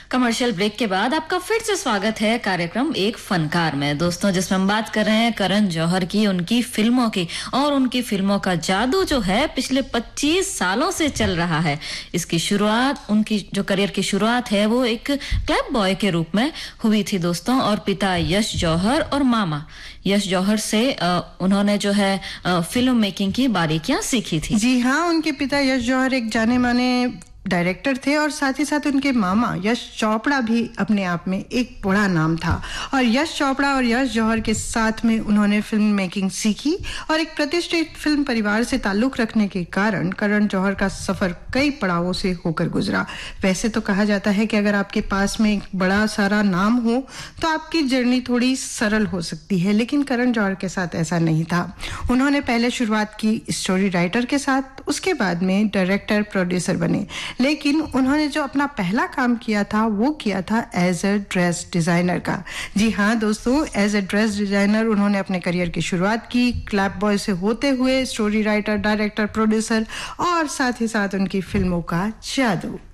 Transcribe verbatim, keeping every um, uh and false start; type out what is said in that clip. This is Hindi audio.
कमर्शियल ब्रेक के बाद आपका फिर से स्वागत है कार्यक्रम एक फनकार में दोस्तों, जिसमें हम बात कर रहे हैं करण जौहर की, उनकी फिल्मों की। और उनकी फिल्मों का जादू जो है पिछले पच्चीस सालों से चल रहा है। इसकी शुरुआत, उनकी जो करियर की शुरुआत है वो एक क्लब बॉय के रूप में हुई थी दोस्तों। और पिता यश जौहर और मामा यश जौहर से आ, उन्होंने जो है आ, फिल्म मेकिंग की बारीकियां सीखी थी। जी हाँ, उनके पिता यश जौहर एक जाने माने डायरेक्टर थे और साथ ही साथ उनके मामा यश चोपड़ा भी अपने आप में एक बड़ा नाम था। और यश चोपड़ा और यश जौहर के साथ में उन्होंने फिल्म मेकिंग सीखी और एक प्रतिष्ठित फिल्म परिवार से ताल्लुक रखने के कारण करण जौहर का सफर कई पड़ावों से होकर गुजरा। वैसे तो कहा जाता है कि अगर आपके पास में एक बड़ा सारा नाम हो तो आपकी जर्नी थोड़ी सरल हो सकती है, लेकिन करण जौहर के साथ ऐसा नहीं था। उन्होंने पहले शुरुआत की स्टोरी राइटर के साथ, उसके बाद में डायरेक्टर प्रोड्यूसर बने। लेकिन उन्होंने जो अपना पहला काम किया था वो किया था एज अ ड्रेस डिजाइनर का। जी हाँ दोस्तों, एज अ ड्रेस डिजाइनर उन्होंने अपने करियर की शुरुआत की, क्लब बॉय से होते हुए स्टोरी राइटर, डायरेक्टर, प्रोड्यूसर और साथ ही साथ उनकी फिल्मों का जादू।